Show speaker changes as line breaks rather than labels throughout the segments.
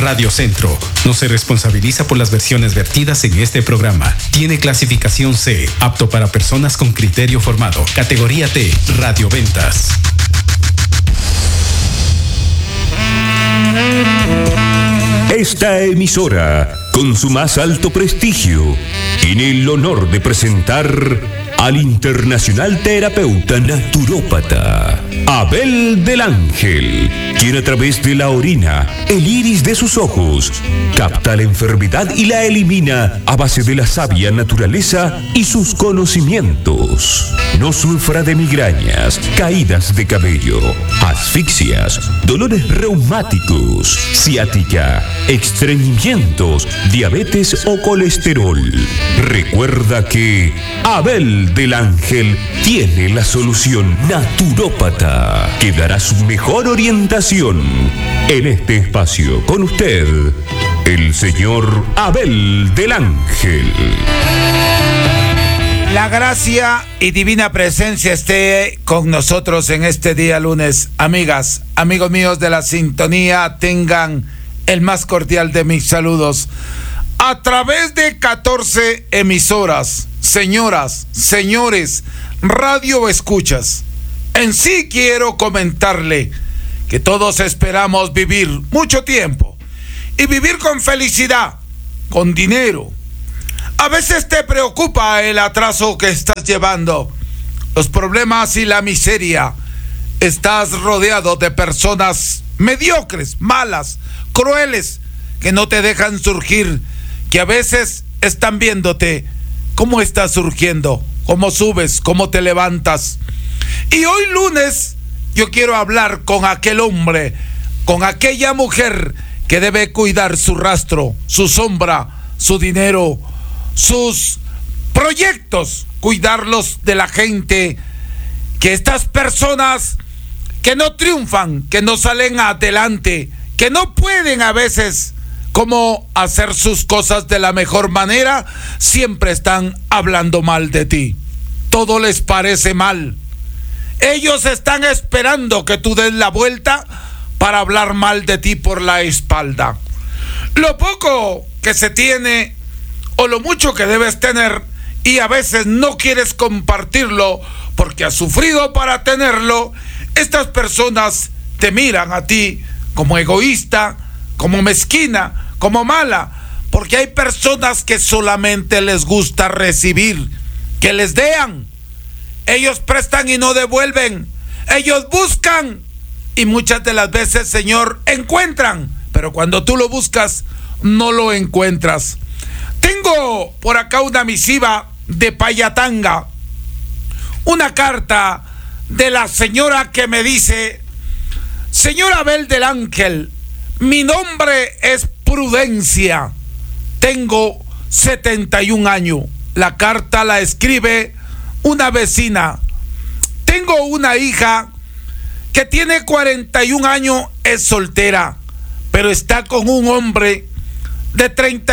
Radio Centro no se responsabiliza por las versiones vertidas en este programa. Tiene clasificación C, apto para personas con criterio formado. Categoría T, radioventas.
Esta emisora, con su más alto prestigio, tiene el honor de presentar al internacional terapeuta naturópata Abel del Ángel, quien a través de la orina, el iris de sus ojos, capta la enfermedad y la elimina a base de la sabia naturaleza y sus conocimientos. No sufra de migrañas, caídas de cabello, asfixias, dolores reumáticos, ciática, estreñimientos, diabetes o colesterol. Recuerda que Abel del Ángel tiene la solución naturópata que dará su mejor orientación. En este espacio, con usted, el señor Abel del Ángel.
La gracia y divina presencia esté con nosotros en este día lunes. Amigas, amigos míos de la sintonía, tengan el más cordial de mis saludos. A través de 14 emisoras, señoras, señores, radio escuchas, en sí quiero comentarle que todos esperamos vivir mucho tiempo y vivir con felicidad, con dinero. A veces te preocupa el atraso que estás llevando, los problemas y la miseria. Estás rodeado de personas mediocres, malas, crueles, que no te dejan surgir, que a veces están viéndote cómo estás surgiendo, cómo subes, cómo te levantas. Y hoy lunes yo quiero hablar con aquel hombre, con aquella mujer que debe cuidar su rastro, su sombra, su dinero, sus proyectos, cuidarlos de la gente, que estas personas que no triunfan, que no salen adelante, que no pueden a veces como hacer sus cosas de la mejor manera, siempre están hablando mal de ti. Todo les parece mal. Ellos están esperando que tú des la vuelta para hablar mal de ti por la espalda. Lo poco que se tiene o lo mucho que debes tener y a veces no quieres compartirlo porque has sufrido para tenerlo, estas personas te miran a ti como egoísta, como mezquina, como mala, porque hay personas que solamente les gusta recibir, que les dean. Ellos prestan y no devuelven. Ellos buscan y muchas de las veces, Señor, encuentran, pero cuando tú lo buscas, no lo encuentras. Tengo por acá una misiva de Payatanga, una carta de la señora que me dice: señor Abel del Ángel, mi nombre es Prudencia, tengo 71 años. La carta la escribe una vecina. Tengo una hija que tiene 41 años, es soltera, pero está con un hombre de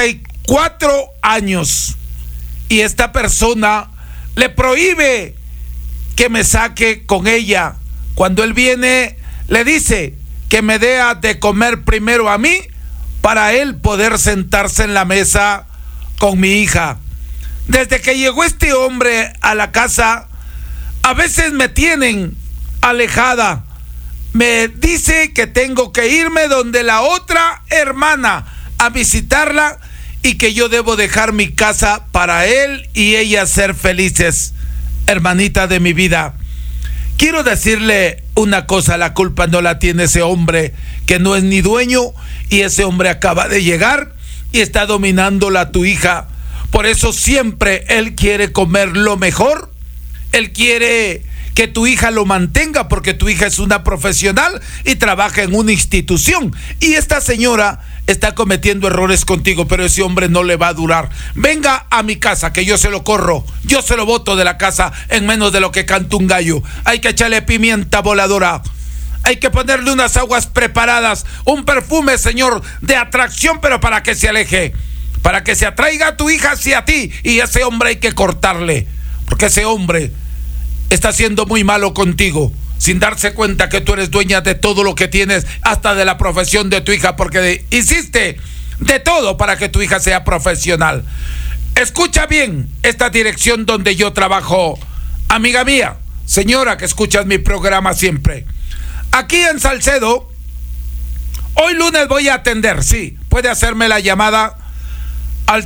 34 años. Y esta persona le prohíbe que me saque con ella. Cuando él viene, le dice que me dé de comer primero a mí para él poder sentarse en la mesa con mi hija. Desde que llegó este hombre a la casa, a veces me tienen alejada. Me dice que tengo que irme donde la otra hermana a visitarla y que yo debo dejar mi casa para él y ella ser felices. Hermanita de mi vida, quiero decirle una cosa: la culpa no la tiene ese hombre que no es ni dueño, y ese hombre acaba de llegar y está dominándola a tu hija. Por eso siempre él quiere comer lo mejor, él quiere que tu hija lo mantenga porque tu hija es una profesional y trabaja en una institución, y esta señora está cometiendo errores contigo, pero ese hombre no le va a durar. Venga a mi casa que yo se lo corro, yo se lo boto de la casa en menos de lo que canta un gallo. Hay que echarle pimienta voladora, hay que ponerle unas aguas preparadas, un perfume, señor, de atracción, pero para que se aleje, para que se atraiga a tu hija hacia ti, y ese hombre hay que cortarle, porque ese hombre está siendo muy malo contigo. sin darse cuenta que tú eres dueña de todo lo que tienes, hasta de la profesión de tu hija, porque hiciste de todo para que tu hija sea profesional. Escucha bien esta dirección donde yo trabajo, amiga mía, señora que escuchas mi programa siempre. Aquí en Salcedo, hoy lunes voy a atender, sí, puede hacerme la llamada al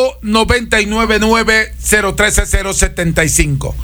0999-013-075.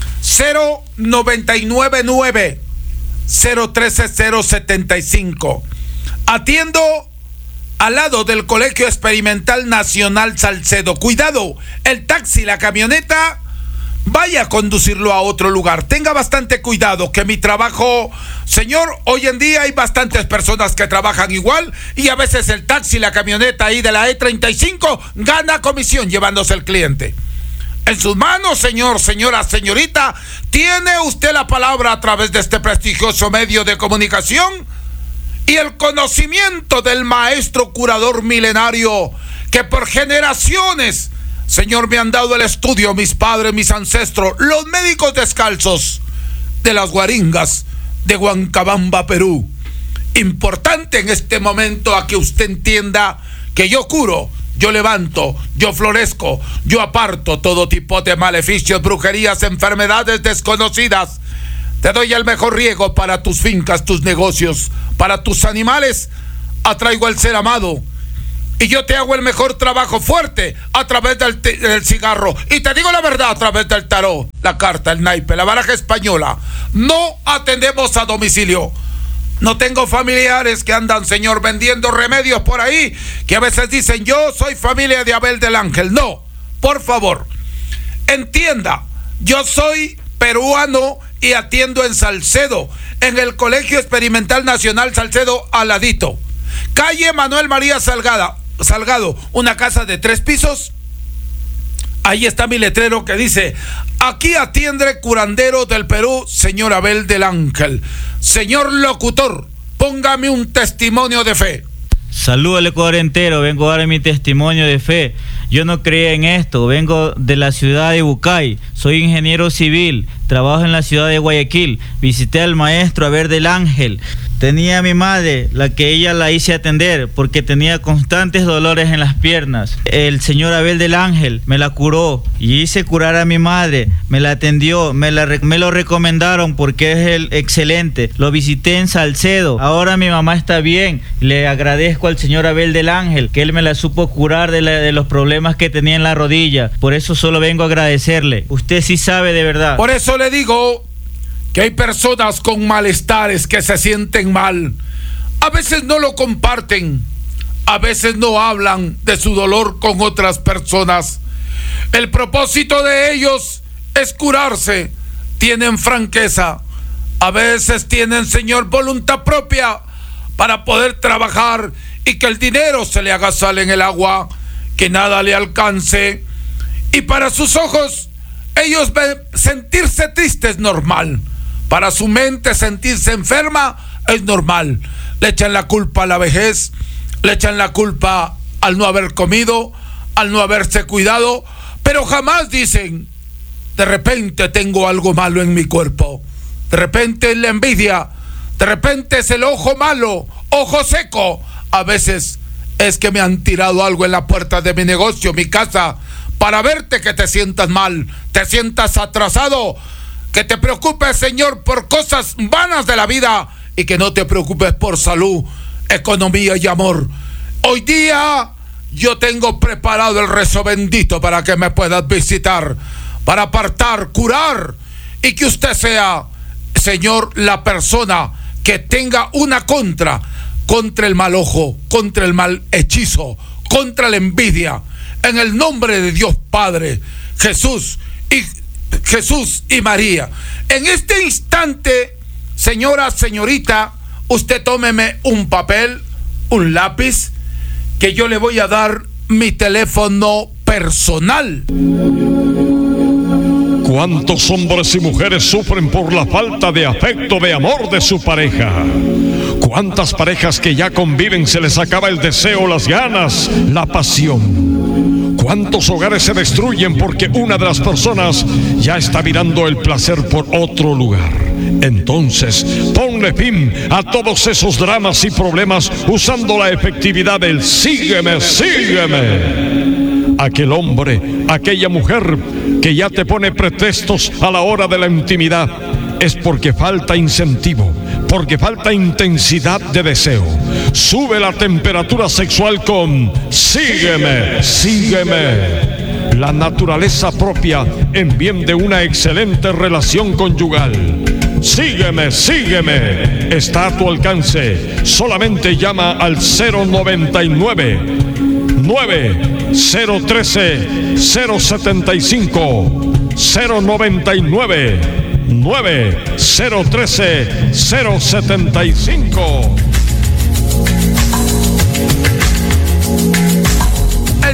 0999-013-075. Atiendo al lado del Colegio Experimental Nacional Salcedo. Cuidado, el taxi, la camioneta, vaya a conducirlo a otro lugar. Tenga bastante cuidado, que mi trabajo, señor, hoy en día hay bastantes personas que trabajan igual y a veces el taxi, la camioneta ahí de la E35 gana comisión llevándose el cliente. En sus manos, señor, señora, señorita, tiene usted la palabra a través de este prestigioso medio de comunicación y el conocimiento del maestro curador milenario que por generaciones, señor, me han dado el estudio, mis padres, mis ancestros, los médicos descalzos de las Guaringas de Huancabamba, Perú. Importante en este momento a que usted entienda que yo curo, yo levanto, yo florezco, yo aparto todo tipo de maleficios, brujerías, enfermedades desconocidas. Te doy el mejor riego para tus fincas, tus negocios, para tus animales. Atraigo el ser amado. Y yo te hago el mejor trabajo fuerte a través del cigarro. Y te digo la verdad, a través del tarot, la carta, el naipe, la baraja española. No atendemos a domicilio. No tengo familiares que andan, señor, vendiendo remedios por ahí, que a veces dicen, yo soy familia de Abel del Ángel. No, por favor, entienda, yo soy peruano y atiendo en Salcedo, en el Colegio Experimental Nacional Salcedo, al ladito. Calle Manuel María Salgado, una casa de 3 pisos. Ahí está mi letrero que dice, aquí atiende curandero del Perú, señor Abel del Ángel. Señor locutor, póngame un testimonio de fe.
Saludo al Ecuador entero, vengo a dar mi testimonio de fe. Yo no creía en esto, vengo de la ciudad de Bucay, soy ingeniero civil, trabajo en la ciudad de Guayaquil, visité al maestro Abel del Ángel. Tenía a mi madre, la que ella la hice atender porque tenía constantes dolores en las piernas. El señor Abel del Ángel me la curó y hice curar a mi madre, me la atendió, me lo recomendaron porque es el excelente. Lo visité en Salcedo, ahora mi mamá está bien. Le agradezco al señor Abel del Ángel que él me la supo curar de los problemas que tenía en la rodilla. Por eso solo vengo a agradecerle. Usted sí sabe de verdad.
Por eso le digo que hay personas con malestares que se sienten mal. A veces no lo comparten, a veces no hablan de su dolor con otras personas. El propósito de ellos es curarse. Tienen franqueza, a veces tienen, señor, voluntad propia para poder trabajar y que el dinero se le haga sal en el agua, que nada le alcance. Y para sus ojos, ellos ven sentirse tristes es normal. Para su mente sentirse enferma es normal. Le echan la culpa a la vejez, le echan la culpa al no haber comido, al no haberse cuidado, pero jamás dicen, de repente tengo algo malo en mi cuerpo. De repente es la envidia, de repente es el ojo malo, ojo seco. A veces es que me han tirado algo en la puerta de mi negocio, mi casa, para verte que te sientas mal, te sientas atrasado. Que te preocupes, señor, por cosas vanas de la vida y que no te preocupes por salud, economía y amor. Hoy día yo tengo preparado el rezo bendito para que me puedas visitar, para apartar, curar y que usted sea, señor, la persona que tenga una contra el mal ojo, contra el mal hechizo, contra la envidia. En el nombre de Dios Padre, Jesús y María. En este instante, señora, señorita, usted tómeme un papel, un lápiz, que yo le voy a dar mi teléfono personal.
¿Cuántos hombres y mujeres sufren por la falta de afecto, de amor de su pareja? ¿Cuántas parejas que ya conviven se les acaba el deseo, las ganas, la pasión? ¿Cuántos hogares se destruyen porque una de las personas ya está mirando el placer por otro lugar? Entonces, ponle fin a todos esos dramas y problemas usando la efectividad del sígueme, sígueme. Aquel hombre, aquella mujer que ya te pone pretextos a la hora de la intimidad, es porque falta incentivo, porque falta intensidad de deseo. Sube la temperatura sexual con sígueme, sígueme. La naturaleza propia en bien de una excelente relación conyugal. Sígueme, sígueme. Está a tu alcance. Solamente llama al 099 9013 075 099 9013 075.
El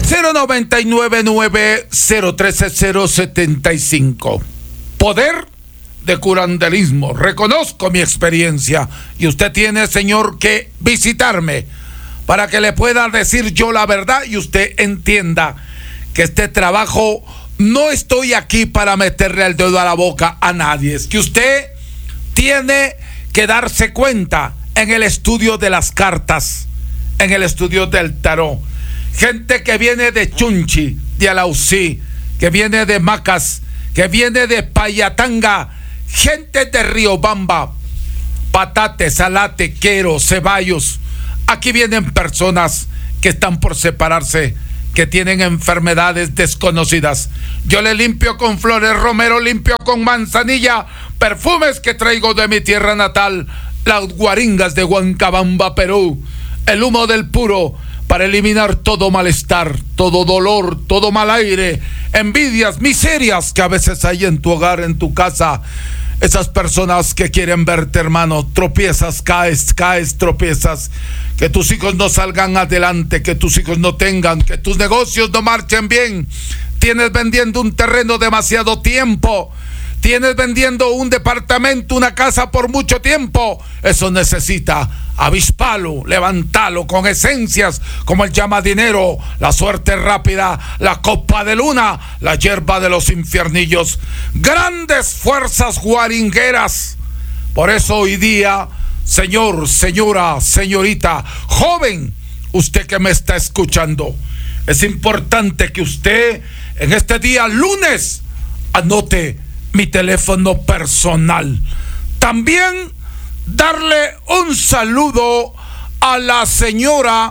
099-9013-075. Poder de curanderismo. Reconozco mi experiencia y usted tiene, señor, que visitarme para que le pueda decir yo la verdad y usted entienda que este trabajo no estoy aquí para meterle el dedo a la boca a nadie. Es que usted tiene que darse cuenta en el estudio de las cartas, en el estudio del tarot. Gente que viene de Chunchi, de Alausí, que viene de Macas, que viene de Payatanga, gente de Riobamba, Patate, Salate, Quero, Ceballos. Aquí vienen personas que están por separarse, que tienen enfermedades desconocidas. Yo le limpio con flores romero, limpio con manzanilla, perfumes que traigo de mi tierra natal, las guaringas de Huancabamba, Perú, el humo del puro, para eliminar todo malestar, todo dolor, todo mal aire, envidias, miserias que a veces hay en tu hogar, en tu casa. Esas personas que quieren verte, hermano, tropiezas, caes, tropiezas. Que tus hijos no salgan adelante, que tus hijos no tengan, que tus negocios no marchen bien. Tienes vendiendo un terreno demasiado tiempo. Tienes vendiendo un departamento, una casa por mucho tiempo. Eso necesita avispalo, levantalo con esencias como el llama dinero, la suerte rápida, la copa de luna, la hierba de los infiernillos. Grandes fuerzas guaringueras. Por eso hoy día, señor, señora, señorita, joven, usted que me está escuchando, es importante que usted en este día lunes anote mi teléfono personal. También darle un saludo a la señora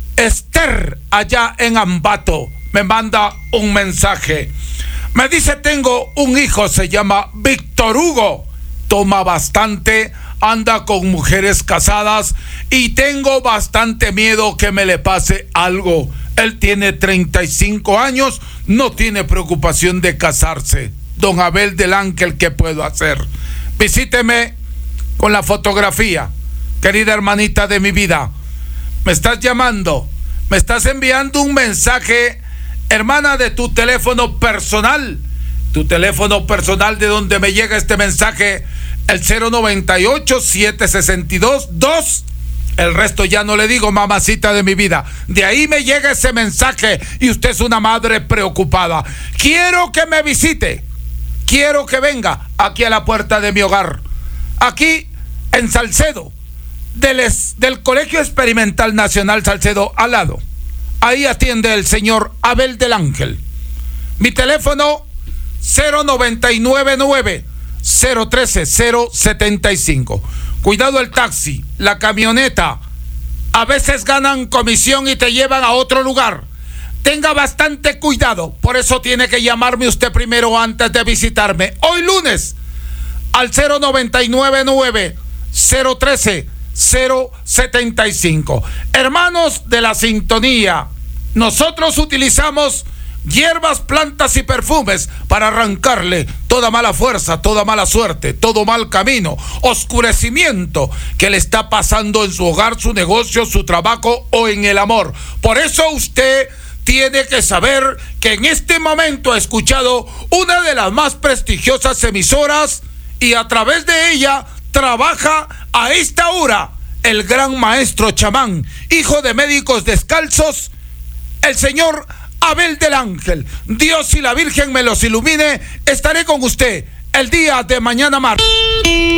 Esther allá en Ambato. Me manda un mensaje. Me dice: tengo un hijo, se llama Víctor Hugo. Toma bastante, anda con mujeres casadas y tengo bastante miedo que me le pase algo. Él tiene 35 años, no tiene preocupación de casarse. Don Abel del Ángel, ¿qué puedo hacer? Visíteme con la fotografía, querida hermanita de mi vida. Me estás llamando, me estás enviando un mensaje, hermana, de tu teléfono personal de donde me llega este mensaje, el 098-762-2. El resto ya no le digo, mamacita de mi vida. De ahí me llega ese mensaje y usted es una madre preocupada. Quiero que me visite. Quiero que venga aquí a la puerta de mi hogar, aquí en Salcedo, del Colegio Experimental Nacional Salcedo, al lado. Ahí atiende el señor Abel del Ángel. Mi teléfono 099-013-075. Cuidado el taxi, la camioneta. A veces ganan comisión y te llevan a otro lugar. Tenga bastante cuidado, por eso tiene que llamarme usted primero antes de visitarme. Hoy lunes, al 099-013-075. Hermanos de la sintonía, nosotros utilizamos hierbas, plantas y perfumes para arrancarle toda mala fuerza, toda mala suerte, todo mal camino, oscurecimiento que le está pasando en su hogar, su negocio, su trabajo o en el amor. Por eso usted tiene que saber que en este momento ha escuchado una de las más prestigiosas emisoras y a través de ella trabaja a esta hora el gran maestro chamán, hijo de médicos descalzos, el señor Abel del Ángel. Dios y la Virgen me los ilumine. Estaré con usted el día de mañana martes.